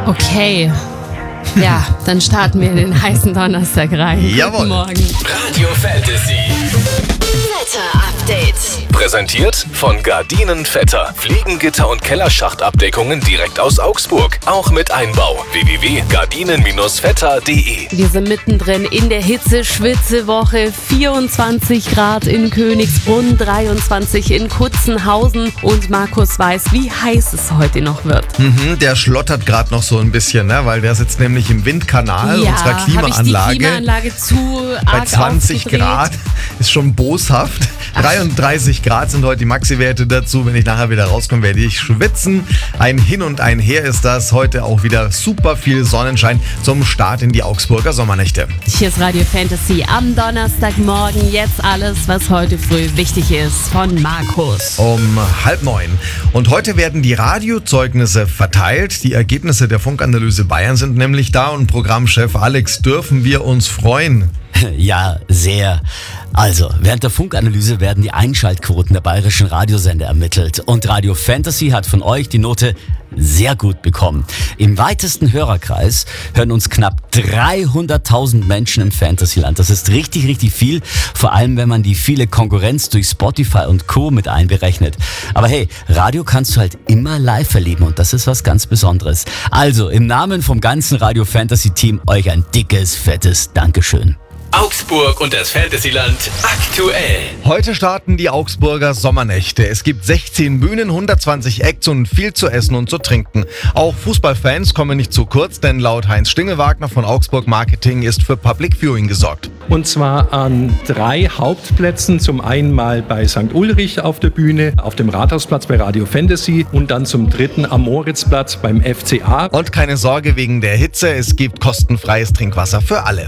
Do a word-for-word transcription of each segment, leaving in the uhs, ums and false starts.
Okay. Ja, dann starten wir in den heißen Donnerstag rein. Jawohl. Guten Morgen. Radio Fantasy. Wetter-Update. Präsentiert von Gardinen Vetter. Fliegengitter und Kellerschachtabdeckungen direkt aus Augsburg. Auch mit Einbau. w w w punkt gardinen vetter punkt d e. Wir sind mittendrin in der Hitze-Schwitze-Woche. vierundzwanzig Grad in Königsbrunn, dreiundzwanzig in Kutzenhausen. Und Markus weiß, wie heiß es heute noch wird. Mhm, der schlottert gerade noch so ein bisschen, ne? Weil der sitzt nämlich im Windkanal ja, unserer Klimaanlage. Habe ich die Klimaanlage zu arg Bei zwanzig aufgedreht. Grad ist schon boshaft. dreiunddreißig Grad sind heute die Maxi-Werte dazu. Wenn ich nachher wieder rauskomme, werde ich schwitzen. Ein Hin und ein Her ist das. Heute auch wieder super viel Sonnenschein zum Start in die Augsburger Sommernächte. Hier ist Radio Fantasy am Donnerstagmorgen. Jetzt alles, was heute früh wichtig ist, von Markus. Um halb neun. Und heute werden die Radiozeugnisse verteilt. Die Ergebnisse der Funkanalyse Bayern sind nämlich da. Und Programmchef Alex, dürfen wir uns freuen? Ja, sehr. Also, während der Funkanalyse werden die Einschaltquoten der bayerischen Radiosender ermittelt. Und Radio Fantasy hat von euch die Note sehr gut bekommen. Im weitesten Hörerkreis hören uns knapp dreihunderttausend Menschen im Fantasyland. Das ist richtig, richtig viel. Vor allem, wenn man die viele Konkurrenz durch Spotify und Co. mit einberechnet. Aber hey, Radio kannst du halt immer live erleben und das ist was ganz Besonderes. Also, im Namen vom ganzen Radio Fantasy Team euch ein dickes, fettes Dankeschön. Augsburg und das Fantasyland aktuell. Heute starten die Augsburger Sommernächte. Es gibt sechzehn Bühnen, hundertzwanzig Acts und viel zu essen und zu trinken. Auch Fußballfans kommen nicht zu kurz, denn laut Heinz Stingelwagner von Augsburg Marketing ist für Public Viewing gesorgt. Und zwar an drei Hauptplätzen. Zum einen mal bei Sankt Ulrich auf der Bühne, auf dem Rathausplatz bei Radio Fantasy und dann zum dritten am Moritzplatz beim F C A. Und keine Sorge wegen der Hitze, es gibt kostenfreies Trinkwasser für alle.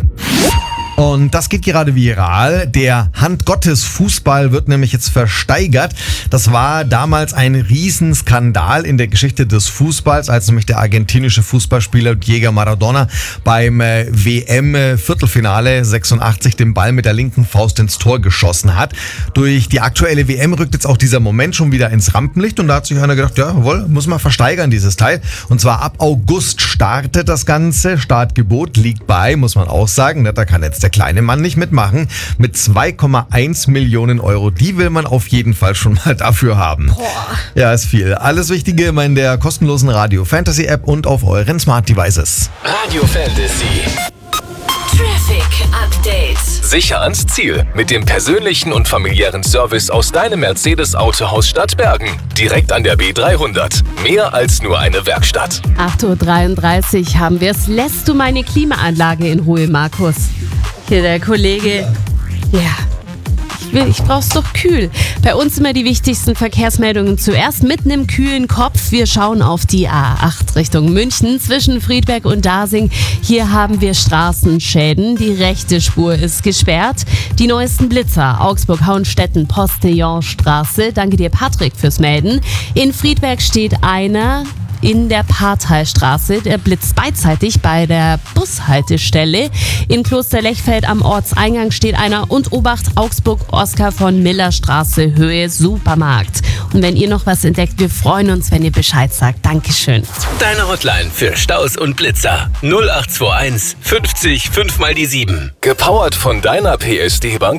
Und das geht gerade viral. Der Handgottes-Fußball wird nämlich jetzt versteigert. Das war damals ein Riesenskandal in der Geschichte des Fußballs, als nämlich der argentinische Fußballspieler Diego Maradona beim W M-Viertelfinale sechsundachtzig den Ball mit der linken Faust ins Tor geschossen hat. Durch die aktuelle W M rückt jetzt auch dieser Moment schon wieder ins Rampenlicht und da hat sich einer gedacht, ja, jawohl, muss man versteigern, dieses Teil. Und zwar ab August startet das Ganze. Startgebot liegt bei, muss man auch sagen, da kann jetzt der kleine Mann nicht mitmachen, mit zwei Komma eins Millionen Euro. Die will man auf jeden Fall schon mal dafür haben. Boah. Ja, ist viel. Alles Wichtige immer in der kostenlosen Radio Fantasy App und auf euren Smart Devices. Radio Fantasy. Traffic Update. Sicher ans Ziel mit dem persönlichen und familiären Service aus deinem Mercedes-Autohaus Stadtbergen. Direkt an der B dreihundert. Mehr als nur eine Werkstatt. acht Uhr dreiunddreißig haben wir es. Lässt du meine Klimaanlage in Ruhe, Markus? Hier der Kollege. Ja. Ich, will, ich brauch's doch kühl. Bei uns immer die wichtigsten Verkehrsmeldungen zuerst mit einem kühlen Kopf. Wir schauen auf die A acht Richtung München zwischen Friedberg und Dasing. Hier haben wir Straßenschäden. Die rechte Spur ist gesperrt. Die neuesten Blitzer. Augsburg-Hauenstetten, Postillonstraße. Danke dir, Patrick, fürs Melden. In Friedberg steht einer in der Parteistraße. Der blitzt beidseitig bei der Bushaltestelle. In Klosterlechfeld am Ortseingang steht einer und Obacht Augsburg Oskar von Miller Straße, Höhe Supermarkt. Und wenn ihr noch was entdeckt, wir freuen uns, wenn ihr Bescheid sagt. Dankeschön. Deine Hotline für Staus und Blitzer. null acht zwei eins fünfzig fünf mal die sieben. Gepowert von deiner P S D Bank.